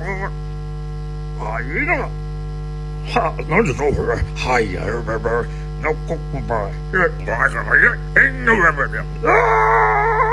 いいな。は、なんでそう？はいやるべべ。のここば。え、ばかばや。えんのべべ。ああ。